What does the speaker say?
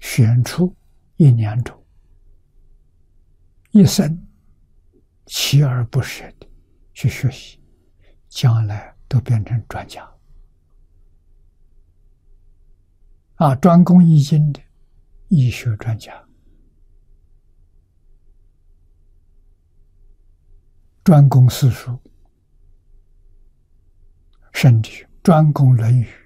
选出一两种，一生锲而不舍的去学习，将来都变成专家。专攻易经的医学专家，专攻四书，甚至专攻《论语》，